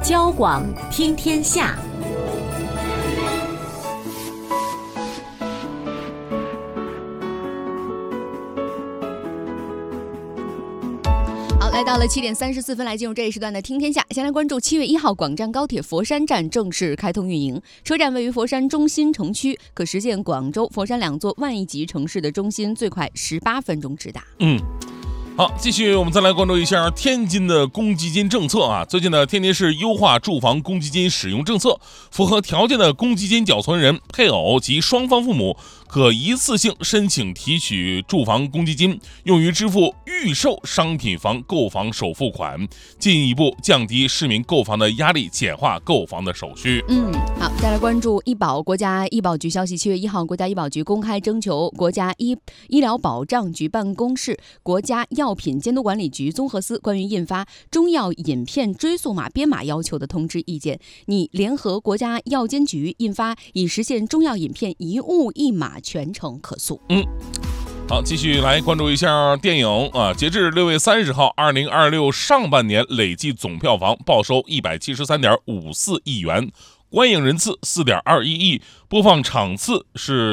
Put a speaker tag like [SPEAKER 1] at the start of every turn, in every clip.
[SPEAKER 1] 交广听天下。
[SPEAKER 2] 好，来到了7点34分，来进入这一时段的听天下。先来关注7月1号广湛高铁佛山站正式开通运营，车站位于佛山中心城区，可实现广州、佛山2座万亿级城市的中心最快18分钟直达。
[SPEAKER 3] 好，继续我们再来关注一下天津的公积金政策啊。最近呢，天津市优化住房公积金使用政策，符合条件的公积金缴存人、配偶及双方父母可一次性申请提取住房公积金，用于支付预售商品房购房首付款，进一步降低市民购房的压力，简化购房的手续。
[SPEAKER 2] 好，再来关注医保。国家医保局消息，7月1号，国家医保局公开征求国家医疗保障局办公室、国家药品监督管理局综合司关于印发中药饮片追溯码编码要求的通知意见，拟联合国家药监局印发，以实现中药饮片一物一码全程可诉。
[SPEAKER 3] 好，继续来关注一下电影啊。截至6月30号，2026上半年累计总票房报收173.54亿元，观影人次4.21亿，播放场次是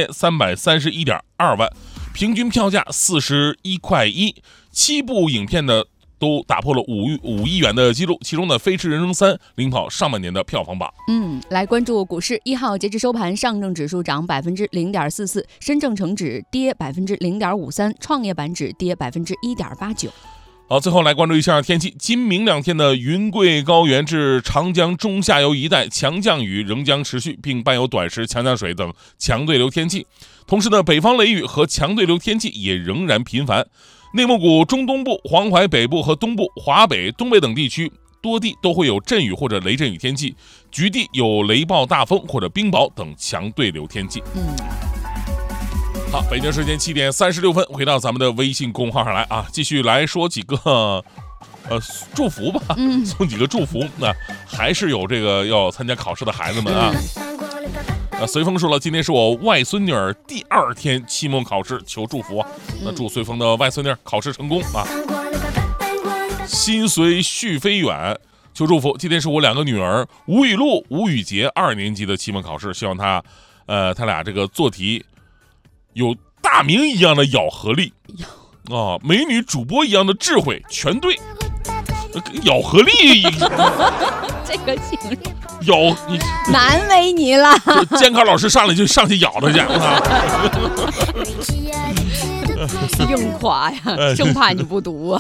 [SPEAKER 3] 7331.2万，平均票价41块1。7部影片的都打破了5亿元的记录，其中的《飞驰人生3》领跑上半年的票房榜。
[SPEAKER 2] 来关注股市。1号截至收盘，上证指数涨0.44%，深证成指跌0.53%，创业板指跌1.89%。
[SPEAKER 3] 好，最后来关注一下天气。今明2天的云贵高原至长江中下游一带强降雨仍将持续，并伴有短时强降水等强对流天气。同时呢，北方雷雨和强对流天气也仍然频繁。内蒙古中东部、黄淮北部和东部、华北、东北等地区多地都会有阵雨或者雷阵雨天气，局地有雷暴大风或者冰雹等强对流天气。好，北京时间7点36分，回到咱们的微信公号上来啊，继续来说几个祝福吧，送几个祝福。那还是有这个要参加考试的孩子们啊。随风说了，今天是我外孙女儿第2天期末考试，求祝福啊。那祝随风的外孙女考试成功啊。心随续飞远，求祝福，今天是我2个女儿吴雨露、吴雨洁2年级的期末考试，希望他俩这个做题有大明一样的咬合力啊，美女主播一样的智慧，全对。咬合力
[SPEAKER 2] 这个形容
[SPEAKER 3] 咬你
[SPEAKER 2] 难为你了，
[SPEAKER 3] 监考老师上来就上去咬他去
[SPEAKER 2] 硬夸呀，生怕你不读啊。